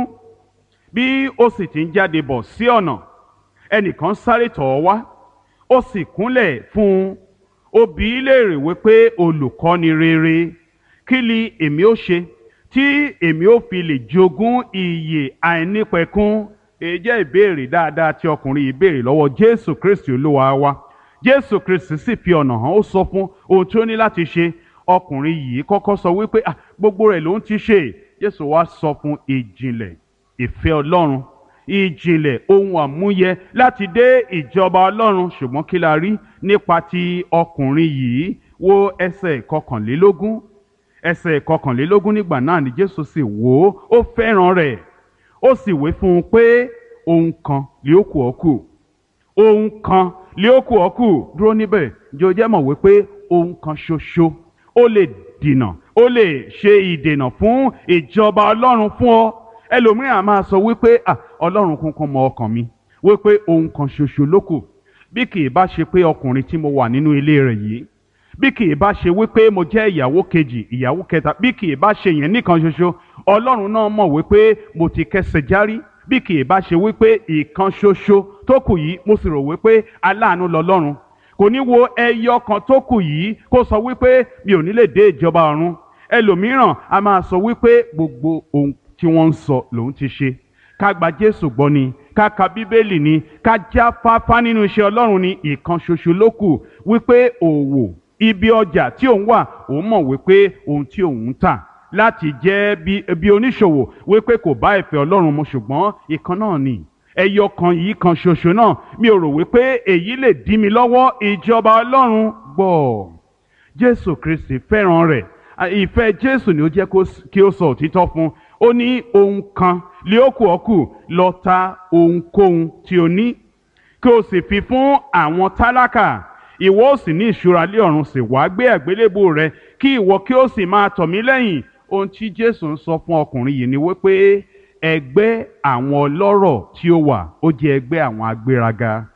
Bí ó sì ti ń jáde bọ̀ sí ọ̀nà, ẹnìkan sáré tọ̀ ọ́ wá, ó sì kúnlẹ̀ fún un, ó bi í léèrè wípé olùkọ́ni rere, kí ni èmi ó ṣe tí èmi ó fi lè jogún ìyè àìnípẹ̀kun? Èyí jẹ́ ìbéèrè dáadáa tí ọkùnrin yìí béèrè lọ́wọ́ Jésù Kristi Olúwa wa. Jésù Kristi sì fi ọ̀nà hàn, ó sọ fún ohun tí ó ní láti ṣe. Ọkùnrin yìí kọ́kọ́ sọ wípé gbogbo rẹ̀ ló ń ti ṣe. Jésù wá sọ fún ìjìnlẹ̀ ìfẹ́ Ọlọ́run, ìjìnlẹ̀ ohun àmúyẹ láti dé ìjọba Ọlọ́run. Ṣùgbọ́n kí la rí nípa ti ọkùnrin yìí? Wo ẹsẹ̀ kọkànlélógún. Ẹsẹ̀ kọkànlélógún, nígbà náà ni Jésù sì wò ó, ó fẹ́ràn rẹ̀, ó sì wí fún un pé ohun kan lé ó kù ọ́ kù, ohun kan lé ó kù ọ́ kù. Dúró níbẹ̀, ǹjẹ́ o jẹ́ mọ̀ wípé ohun kan ṣoṣo ó lè dènà, ó lè ṣe ìdènà fún ìjọba Ọlọ́run fún ọ. Ẹlòmíràn máa sọ wípé Ọlọ́run kúnkún mọ ọkàn mi, wípé ohun kan ṣoṣo ló kù. Bí kì í bá ṣe pé ọkùnrin tí mo wà nínú ilé rẹ̀ yìí, bí kì í bá ṣe wípé mo jẹ́ ìyàwó kejì, ìyàwó kẹta, bí kì í bá ṣe yẹn nìkan ṣoṣo, Ọlọ́run náà mọ̀ wípé mo ti kẹsẹ̀ járí. Bí kì í bá ṣe wípé ìkan ṣoṣo tó kù yìí, mo sì rò wípé aláàánú lọ́lọ́run, kò ní wo ẹyọ kan tó kù yìí kó sọ wípé mi ò ní lè dé ìjọba ọ̀run. Ẹlòmíràn a máa sọ wípé gbogbo ohun tí wọ́n ń sọ lòun ti ṣe. Ká gba Jésù gbọ́ ni, ká ka Bíbélì ni, ká jáfáfá nínú iṣẹ́ Ọlọ́run ni, ìkan ṣoṣo ló kù. Wípé òwò ibi ọjà tí òun wà, òun mọ̀ wípé ohun tí òun ń tà láti jẹ́ bí oníṣòwò, wípé kò bá ìfẹ́ Ọlọ́run mu, ṣùgbọ́n ìkan náà ni, ẹyọ kan yìí kan ṣoṣo náà. Mi ò rò wípé èyí lè dí mi lọ́wọ́ ìjọba Ọlọ́run gbọ́. Jésù Kristi fẹ́ràn rẹ̀. Ìfẹ́ Jésù ni ó jẹ́ kí ó sọ òtítọ́ fún. Ó ní ohun kan lé ó kù ọ́ kù, lọ ta ohunkóhun tí o ní, kí o sì fi fún àwọn tálákà. Ìwọ ó sì ní ìṣúra lé ọ̀run, sì wá gbé àgbélébùú rẹ, kí ìwọ kí ó sì máa tọ̀ mí lẹ́yìn. Ohun tí Jésù ń sọ fún ọkùnrin yìí ni wípé ẹgbẹ́ àwọn ọlọ́rọ̀ tí ó wà, ó jẹ́ ẹgbẹ́ àwọn agbéraga.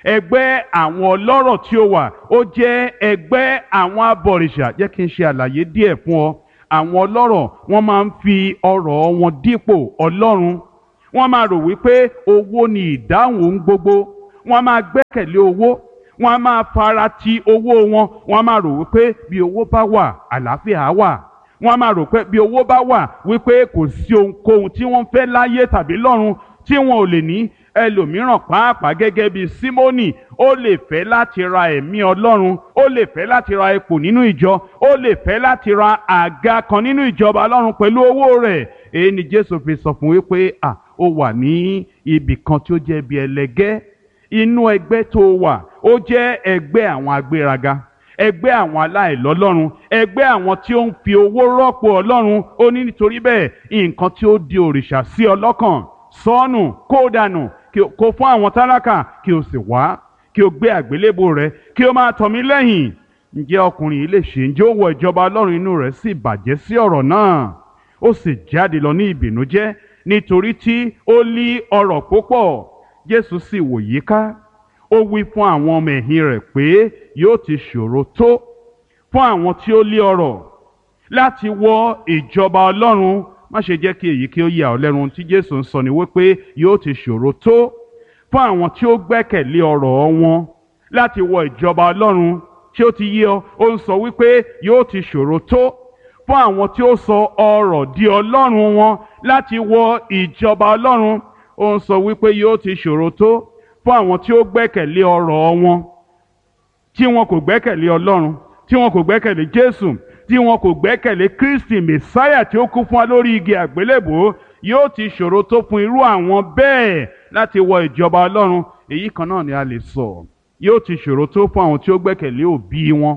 ẹgbẹ́ àwọn ọlọ́rọ̀ tí ó wà ó jẹ́ ẹgbẹ́ àwọn abọ̀rìṣà. Jẹ́ kí n ṣe àlàyé díẹ̀ fún ọ. Àwọn ọlọ́rọ̀ wọ́n máa ń fi ọrọ̀ wọn dípò Ọlọ́run. Wọ́n máa rò wípé owó ni ìdáhùn ohun gbogbo. Wọ́n máa gbẹ́kẹ̀lé owó. Wọ́n máa fara ti owó wọn. Wọ́n máa rò wípé bí owó bá wà àlàáfíà wà. Wọ́n máa rò pé bí owó bá wà wípé kò sí ohunkóhun tí wọ́n fẹ́ láyé tàbí lọ́run tí wọn ò lè ní. Ẹlòmíràn pàápàá gẹ́gẹ́ bí Símónì, ó lè fẹ́ láti ra ẹ̀mí Ọlọ́run, ó lè fẹ́ láti ra ipò nínú ìjọ, ó lè fẹ́ láti ra àga kan nínú ìjọba Ọlọ́run pẹ̀lú owó rẹ̀. Èyí ni Jésù fi sọ fún wípé ó wà ní ibì kan tí ó jẹ́ bí ẹlẹgẹ́. Inú ẹgbẹ́ tó wà ó jẹ́ ẹgbẹ́ àwọn agbéraga, ẹgbẹ́ àwọn aláìlọ́lọ́run, ẹgbẹ́ àwọn tí ó ń fi owó rọ́pò Ọlọ́run. Ó ní nítorí bẹ́ẹ̀ nǹkan tí ó di òrìṣà sí ọlọ́kàn sọnù, kó dànù, kó fún àwọn tálákà, kí o sì wá, kí o gbé àgbélébùú rẹ, kí o máa tọ̀ mí lẹ́yìn. Ǹjẹ́ ọkùnrin yìí lè ṣe? Ǹjẹ́ ó wọ ìjọba Ọlọ́run? Inú rẹ̀ sì bàjẹ́ sí ọ̀rọ̀ náà. Ó sì jáde lọ ní ìbìnújẹ́ nítorí tí ó ní ọrọ̀ púpọ̀. Jésù sì wò yíká. Ó wí fún àwọn ọmọ ẹ̀yìn rẹ̀ pé yóò ti ṣòro tó fún àwọn tí ó ní ọrọ̀ láti wọ ìjọba Ọlọ́run. Má ṣe jẹ́ kí èyí kí ó yà ọ́ lẹ́nu. Tí Jésù ń sọ ni wípé yóò ti ṣòro tó fún àwọn tí ó gbẹ́kẹ̀lé ọrọ̀ wọn láti wọ ìjọba Ọlọ́run. Tí ó ti yé ọ, ó ń sọ wípé yóò ti ṣòro tó fún àwọn tí ó sọ ọrọ̀ di ọlọ́run wọn láti wọ ìjọba Ọlọ́run. Ó ń sọ wípé yóò ti ṣòro tó fún àwọn tí ó gbẹ́kẹ̀lé ọrọ̀ wọn, tí wọn kò gbẹ́kẹ̀lé Ọlọ́run, tí wọn kò gbẹ́kẹ̀lé Jésù, tí wọn kò gbẹ́kẹ̀lé Kristi Mèsáyà tí ó kú fún wa lórí igi àgbélébùú. Yóò ti ṣòro tó fún irú àwọn bẹ́ẹ̀ láti wọ ìjọba Ọlọ́run. Èyí kan náà ni a lè sọ. Yóò ti ṣòro tó fún àwọn tí ó gbẹ́kẹ̀lé òbí wọn,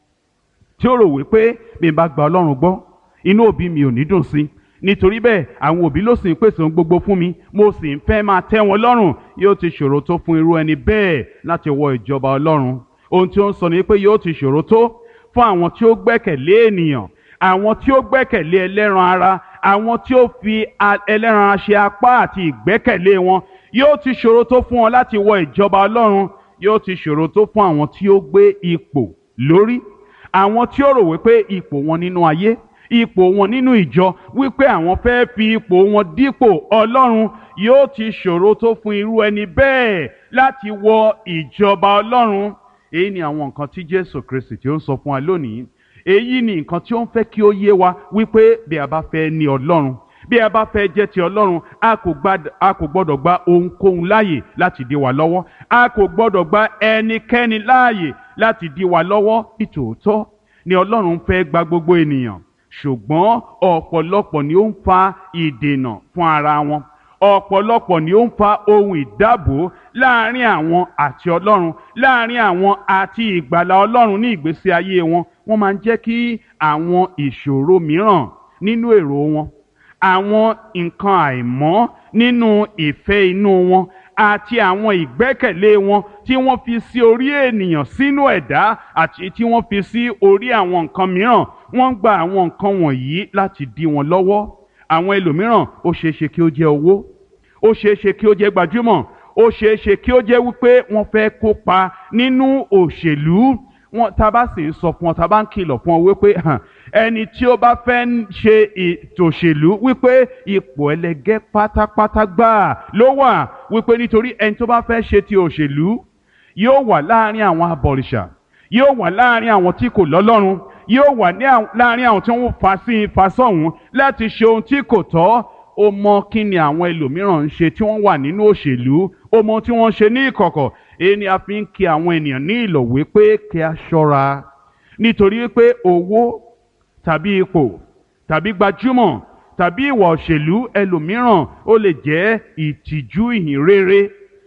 tí ó rò wípé bí n bá gba Ọlọ́run gbọ́, inú òbí mi ò ní dùn sí. Nítorí bẹ́ẹ̀ àwọn òbí ló sì ń pèsè ohun gbogbo fún mi, mo sì ń fẹ́ máa tẹ́ wọn lọ́rùn. Yóò ti ṣòro tó fún irú ẹni bẹ́ẹ̀ láti wọ ìjọba Ọlọ́run. Ohun tí ó ń sọ ni pé yóò ti ṣòro tó fún àwọn tí ó gbẹ́kẹ̀lé ènìyàn, àwọn tí ó gbẹ́kẹ̀lé ẹlẹ́ran ara, àwọn tí ó fi ẹlẹ́ran ara ṣe apá àti ìgbẹ́kẹ̀lé wọn. Yóò ti ṣòro tó fún wọn láti wọ ìjọba Ọlọ́run. Yóò ti ṣòro tó fún àwọn tí ó gbé ipò lórí, àwọn tí ó rò wípé ipò wọn nínú ayé, ipò wọn nínú ìjọ, wípé àwọn fẹ́ fi ipò wọn dípò Ọlọ́run. Yóò ti ṣòro tó fún irú ẹni bẹ́ẹ̀ láti wọ ìjọba Ọlọ́run. Èyí ni àwọn nǹkan tí Jésù Kristi tí ó ń sọ fún wa lónìí. Èyí ni nǹkan tí ó ń fẹ́ kí ó yé wa wípé bí a bá fẹ́ ní Ọlọ́run, bí a bá fẹ́ jẹ́ ti Ọlọ́run, a kò gbọ́dọ̀ gba ohunkóhun láàyè láti dí wa lọ́wọ́. A kò gbọ́dọ̀ gba ẹnikẹ́ni láàyè láti dí wa lọ́wọ́. Nítòótọ́ ni Ọlọ́run fẹ́ gba gbogbo ènìyàn, ṣùgbọ́n ọ̀pọ̀lọpọ̀ ni ó ń fa ìdènà fún ara wọn. Ọ̀pọ̀lọpọ̀ ni ó ń fa ohun ìdábò láàrin àwọn àti Ọlọ́run, láàrin àwọn àti ìgbàlà Ọlọ́run ní ìgbésí ayé wọn. Wọ́n máa ń jẹ́ kí àwọn ìṣòro mìíràn nínú èrò wọn, àwọn nǹkan àìmọ́ nínú ìfẹ́ inú wọn, àti àwọn ìgbẹ́kẹ̀lé wọn tí wọ́n fi sí orí ènìyàn sínú ẹ̀dá àti tí wọ́n fi sí orí àwọn nǹkan mìíràn. Wọ́n ń gba àwọn nǹkan wọ̀nyí láti dí wọn lọ́wọ́. Àwọn ẹlòmíràn ó ṣeéṣe kí ó jẹ́ owó, ó ṣeéṣe kí ó jẹ́ gbajúmọ̀, ó ṣeéṣe kí ó jẹ́ wípé wọ́n fẹ́ kópa nínú òṣèlú. Tá a bá sì ń sọ fún ọ, tá a bá ń kìlọ̀ fún ọ wípé ẹni tí ó bá fẹ́ ṣe ètò òṣèlú wípé ipò ẹlẹgẹ́ pátápátá gbáà ló wà, wípé nítorí ẹni tó bá fẹ́ ṣe ti òṣèlú yóò wà láàrin àwọn abọ̀rìṣà, yóò wà láàrin àwọn tí kò lọ́lọ́run, yóò wà láàrin àwọn tí wọ́n fà sí ifá sọ̀hún láti ṣe ohun tí kò tọ́. Ó mọ kí ni àwọn ẹlòmíràn ń ṣe tí wọ́n wà nínú òṣèlú, ó mọ tí wọ́n ń ṣe ní ìkọ̀kọ̀. Èyí ni a fi ń kí àwọn ènìyàn ní ìlọ̀ wípé kí a ṣọ́ra, nítorí wípé owó tàbí ipò tàbí gbajúmọ̀ tàbí ìwà òṣèlú ẹlòmíràn ó lè jẹ́ ìtìjú ìhìnrere,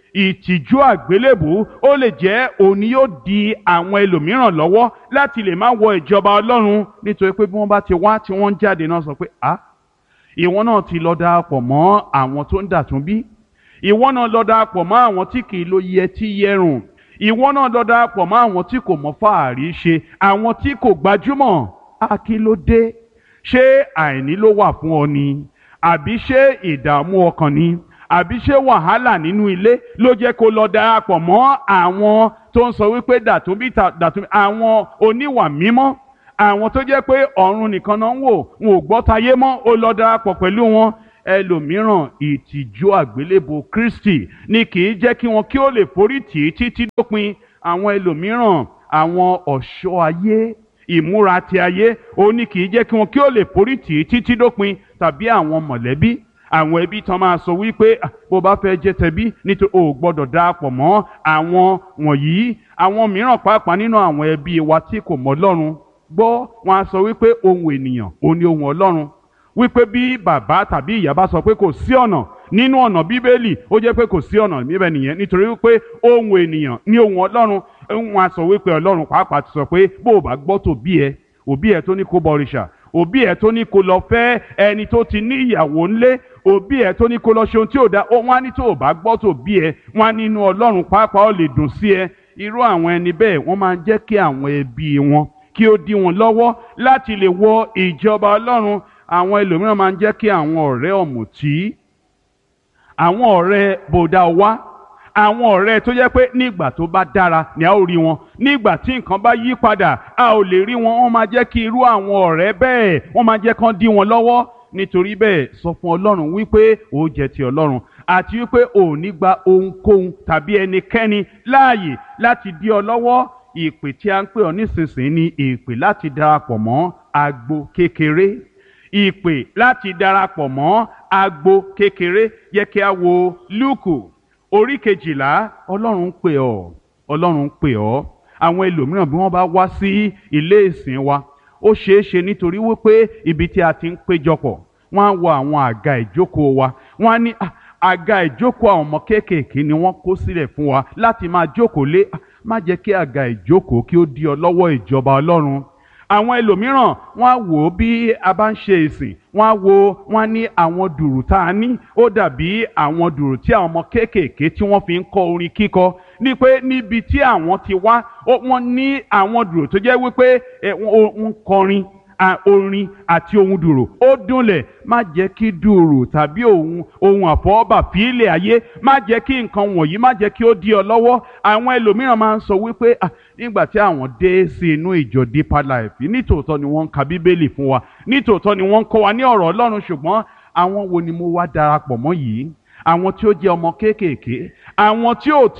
ìtìjú àgbélébùú. Ó lè jẹ́ òní yóò di àwọn ẹlòmíràn lọ́wọ́ láti lè má wọ ìjọba Ọlọ́run, nítorí pé bí wọ́n bá ti wá tí wọ́n ń jáde náà sọ pé ìwọ náà ti lọ darapọ̀ mọ́ àwọn tó ń dàtún bí, ìwọ náà lọ darapọ̀ mọ́ àwọn tí kì í lo yẹtí yẹrùn, ìwọ náà lọ darapọ̀ mọ́ àwọn tí kò mọ fàárí ṣe, àwọn tí kò gbajúmọ̀. Kí ló dé? Ṣé àìní ló wà fún ọ ni? Àbí ṣé ìdààmú ọkàn ni? àbí ṣé wàhálà nínú ilé ló jẹ́ kó lọ darapọ̀ mọ́ àwọn tó ń sọ wípé dàtúnbí àwọn oníwà mímọ́, àwọn tó jẹ́ pé ọ̀run nìkan náà ń wò, wọn ò gbọ́ tayé mọ́, ó lọ darapọ̀ pẹ̀lú wọn. Ẹlòmíràn ìtìjú àgbélébùú Kristi ni kì í jẹ́ kí wọn kí ó lè forí tì í títí dópin. Àwọn ẹlòmíràn àwọn ọ̀ṣọ́ ayé, ìmúra ti ayé, ó ní kì í jẹ́ kí wọn kí ó lè forí tì í títí dópin. Tàbí àwọn mọ̀lẹ́bí, àwọn ẹbí tán máa sọ wípé bó bá fẹ́ jẹ́ tẹbí nítorí o gbọ́dọ̀ darapọ̀ mọ́ àwọn wọ̀nyí. Àwọn mìíràn pàápàá nínú àwọn ẹbí wa tí kò mọ Ọlọ́run gbọ́, wọn á sọ wípé ohun ènìyàn ò ní ohun Ọlọ́run, wípé bí bàbá tàbí ìyá bá sọ pé kò sí ọ̀nà nínú ọ̀nà Bíbélì, ó jẹ́ pé kò sí ọ̀nà níbẹ̀ nìyẹn, nítorí wípé ohun ènìyàn ní ohun Ọlọ́run. Wọn á sọ wípé Ọlọ́run pàápàá ti sọ pé bó o bá gbọ́ òbí ẹ tó ní kó bọrìṣà, òbí ẹ tó ní kó lọ fẹ́ ẹni tó ti ní ìyàwó ńlé, òbí ẹ tó ní kó lọ ṣe ohun tí ò dá, wọn á ní tó o bá gbọ́ tòbí ẹ, wọn á nínú Ọlọ́run pàápàá ó lè dùn sí ẹ. Irú àwọn ẹni bẹ́ẹ̀ wọ́n máa ń jẹ́ kí àwọn ẹbí wọn kí ó dí wọn lọ́wọ́ láti lè wọ ìjọba Ọlọ́run. Àwọn ẹlòmíràn máa ń jẹ́ kí àwọn ọ̀rẹ́ ọ̀mùtí, àwọn ọ̀rẹ́ bòdà wá, àwọn ọ̀rẹ́ tó jẹ́ pé nígbà tó bá dára ni a ó rí wọn, nígbà tí nǹkan bá yí padà a ò lè rí wọn. Wọ́n máa jẹ́ kí irú àwọn ọ̀rẹ́ bẹ́ẹ̀ wọ́n máa jẹ́ kán dí wọn lọ́wọ́. Nítorí bẹ́ẹ̀ sọ fún Ọlọ́run wípé ó jẹ́ ti Ọlọ́run, àti wípé ò ní gba ohunkóhun tàbí ẹnikẹ́ni láàyè láti dí ọ lọ́wọ́. Ìpè tí a ń pè ọ́ nísinsìnyí ni ìpè láti darapọ̀ mọ́ agbo kékeré. Ìpè láti darapọ̀ mọ́ agbo kékeré. Yẹ kí a wo Lúùkù orí 12. Ọlọ́run ń pè ọ́, Ọlọ́run ń pè ọ́. Àwọn ẹlòmíràn bí wọ́n bá wá sí ilé ìsìn wa, ó ṣeé ṣe nítorí wípé ibi tí a ti ń péjọpọ̀, wọ́n á wo àwọn àga ìjókòó wa, wọ́n á ní àga ìjókòó àwọn ọmọ kéékèèké ni wọ́n kó sílẹ̀ fún wa láti máa jókòó lé. Má jẹ́ kí àga ìjókòó kí ó dí ọ lọ́wọ́ ìjọba Ọlọ́run. Àwọn ẹlòmíràn wọ́n á wò ó bí a bá ń ṣe ìsìn, wọ́n á ní àwọn dùrù tá a ní ó dàbí àwọn dùrù tí àwọn ọmọ kéékèèké tí wọ́n fi ń kọ́ orin kíkọ, ní pé níbi tí àwọn ti wá wọ́n ní àwọn dùrù tó jẹ́ wípé wọ́n kọrin orin àti ohun dùrù ó dúnlẹ̀. Má jẹ́ kí dùrù tàbí ohun àfọwọ́bà fílẹ̀ ayé, má jẹ́ kí nǹkan wọ̀nyí má jẹ́ kí ó dí ọ lọ́wọ́. Àwọn ẹlòmíràn máa ń sọ wípé nígbà tí àwọn dé sí inú ìjọ Deeper Life, nítòótọ́ ni wọ́n ń ka Bíbélì fún wa, nítòótọ́ ni wọ́n ń kọ́ wa ní ọ̀rọ̀ Ọlọ́run, ṣùgbọ́n àwọn wo ni mo wá darapọ̀ mọ́ yìí? Àwọn tí ó jẹ́ ọmọ kéékèèké, àwọn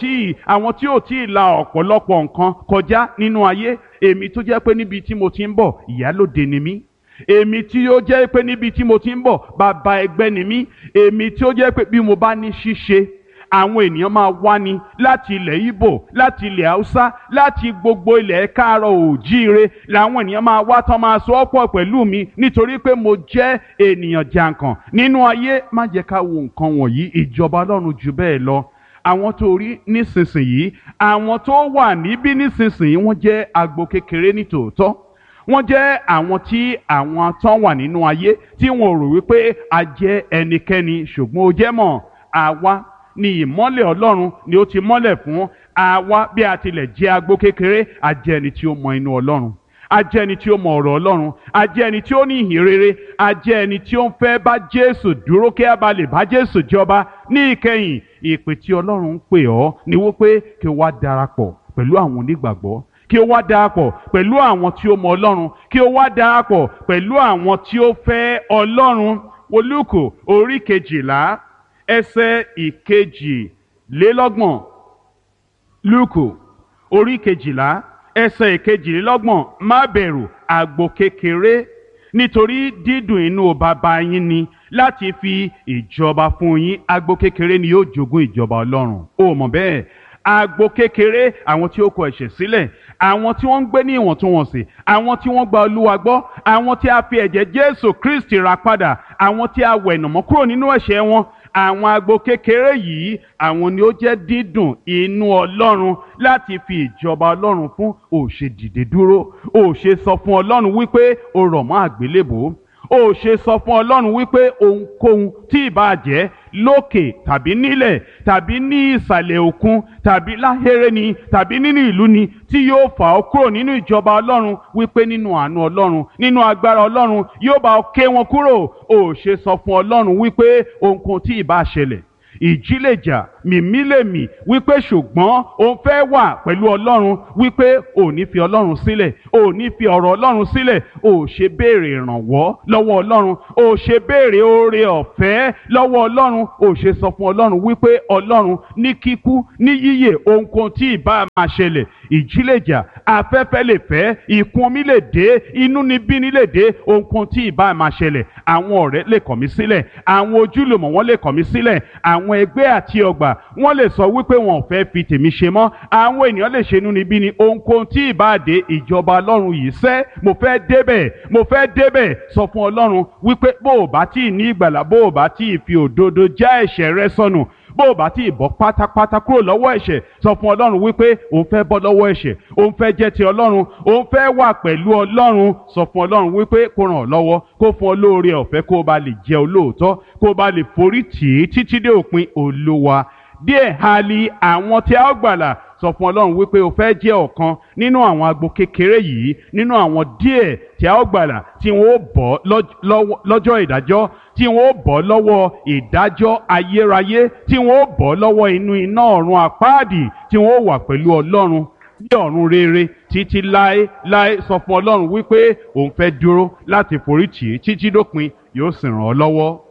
tí ò tí ì la ọ̀pọ̀lọpọ̀ nǹkan kọjá nínú ayé. Èmi tó jẹ́ pé níbi tí mo ti ń bọ̀ ìyálóde ni mí, èmi tí ó jẹ́ pé níbi tí mo ti ń bọ̀ bàbá ẹgbẹ́ ni mí, èmi tí ó jẹ́ pé bí mo bá ní ṣíṣe àwọn ènìyàn máa wá ní láti ilẹ̀ Ìgbò, láti ilẹ̀ Haúsá, láti gbogbo ilẹ̀ káàárọ̀ òjíire làwọn ènìyàn máa wá tán máa so ọ́pọ̀ pẹ̀lú mi nítorí pé mo jẹ́ ènìyàn jàǹkàn nínú ayé. Má jẹ́ ká wo nǹkan wọ̀nyí, ìjọba Ọlọ́run jù bẹ́ẹ̀ lọ. Àwọn tó rí nísinsìnyí, àwọn tó wà níbí nísinsìnyí, wọ́n jẹ́ agbo kékeré nítòótọ́. Wọ́n jẹ́ àwọn tí àwọn tán wà nínú ayé tí wọn ò rò wípé a jẹ́ ẹnikẹ́ni, ṣùgbọ́n ó jẹ́ mọ̀ àwa ni ìmọ́lẹ̀ Ọlọ́run ni ó ti mọ́lẹ̀ fún. Àwa bí a tilẹ̀ jẹ́ agbo kékeré, a jẹ́ ẹni tí ó mọ inú Ọlọ́run, a jẹ́ ẹni tí ó mọ ọ̀rọ̀ Ọlọ́run, a jẹ́ ẹni tí ó ní ìhìn rere, a jẹ́ ẹni tí ó ń fẹ́ bá Jésù dúró kí a bá lè bá Jésù jọba ní ìkẹyìn. Ìpè tí Ọlọ́run ń pè ọ́ ni wípé kí o wá darapọ̀ pẹ̀lú àwọn onígbàgbọ́, kí o wá darapọ̀ pẹ̀lú àwọn tí ó mọ Ọlọ́run, kí o wá darapọ̀ pẹ̀lú àwọn tí ó fẹ́ Ọlọ́run. Wo Lúùkù orí 12 ẹsẹ̀ 22. Lúùkù orí 12 ẹsẹ̀ 22. Má bẹ̀rù agbo kékeré, nítorí dídùn inú bàbá yín ni láti fi ìjọba fún yín. Agbo kékeré ni yóò jogún ìjọba Ọlọ́run. O mọ̀ bẹ́ẹ̀? Agbo kékeré, àwọn tí ó kọ ẹ̀ṣẹ̀ sílẹ̀, àwọn tí wọ́n ń gbé ní ìwọ̀ntúnwọ̀nsì, àwọn tí wọ́n gba Olúwa gbọ́, àwọn tí a fi ẹ̀jẹ̀ Jésù Kristi rà padà, àwọn tí a wẹ̀nàmọ́ kúrò nínú ẹ̀ṣẹ̀ wọn. Àwọn agbo kékeré yìí, àwọn ni ó jẹ́ dídùn inú Ọlọ́run láti fi ìjọba Ọlọ́run fún. Ó ṣe dìde dúró, ó ṣe sọ fún Ọlọ́run wípé ó rọ̀ mọ́ àgbélébùú, ó ṣe sọ fún Ọlọ́run wípé ohunkóhun tí ìbá jẹ́ lókè tàbí nílẹ̀ tàbí ní ìsàlẹ̀ òkun tàbí láhéré ni tàbí nínú ìlú ni tí yóò fà ọ́ kúrò nínú ìjọba Ọlọ́run, wípé nínú àánú Ọlọ́run, nínú agbára Ọlọ́run yóò bá ọ ké wọn kúrò. Ó ṣe sọ fún Ọlọ́run wípé ohunkóhun tí ìbá ṣẹlẹ̀, ìjì lè jà mìmí lè mì wípé ṣùgbọ́n òun fẹ́ wà pẹ̀lú ọlọ́run, wípé ò ní fi ọlọ́run sílẹ̀, ò ní fi ọ̀rọ̀ ọlọ́run sílẹ̀, ò ṣe béèrè ìrànwọ́ lọ́wọ́ ọlọ́run, ò ṣe béèrè oore ọ̀fẹ́ lọ́wọ́ ọlọ́run, ò ṣe sọ fún ọlọ́run wípé ọlọ́run ní kíkú ní yíyè ohunkóhun tí ìbá máa ṣẹlẹ̀, ìjì lè jà, afẹ́fẹ́ lè fẹ́, ìkún omi lè dé, inúnibíni lè dé, ohunkóhun tí ìbá máa ṣẹlẹ̀, àwọn ọ̀rẹ́ lè kọ̀ mí sílẹ̀, àwọn ojúlùmọ̀ wọn lè kọ̀ mí sílẹ̀, àwọn ẹgbẹ́ àti ọgbà wọn lè sọ wípé wọn ò fẹ́ fi tèmi ṣe mọ́, àwọn ènìyàn lè ṣe inúnibíni, ohunkóhun tí ìbá dé, ìjọba ọlọ́run yìí sẹ́, mo fẹ́ débẹ̀, mo fẹ́ débẹ̀, sọ fún ọlọ́run wípé bó o bá tí ì ní ìgbàlà, bó o bá tí ì fi òdodo já ẹ̀ṣẹ̀ rẹ sọnù, bó o bá tí ì bọ́ pátápátá kúrò lọ́wọ́ ẹ̀ṣẹ̀, sọ fún ọlọ́run wípé òun fẹ́ bọ́ lọ́wọ́ ẹ̀ṣẹ̀, òun fẹ́ jẹ́ ti ọlọ́run, òun fẹ́ wà pẹ̀lú ọlọ́run, sọ fún ọlọ́run wípé kó ràn ọ́ lọ́wọ́, kó fún ọ lóore ọ̀fẹ́, kó o bá lè jẹ́ olóòótọ́, kó o bá lè forí tì í títí dé òpin. Olúwa díẹ̀ ha li àwọn tí a ó gbàlà, sọ fún ọlọ́run wípé o fẹ́ jẹ́ ọ̀kan nínú àwọn agbo kékeré yìí, nínú àwọn díẹ̀ tí a ó gbàlà tí wọ́n ó bọ́ lọ́jọ́ ìdájọ́, tí wọ́n ó bọ́ lọ́wọ́ ìdájọ́ ayérayé, tí wọ́n ó bọ́ lọ́wọ́ inú iná ọ̀run àpáàdì, tí wọ́n ó wà pẹ̀lú ọlọ́run ní ọ̀run rere títí láé. Sọ fún ọlọ́run wípé òun fẹ́ dúró láti forí tì í títí dópin, yóò sì ràn ọ́ lọ́wọ́.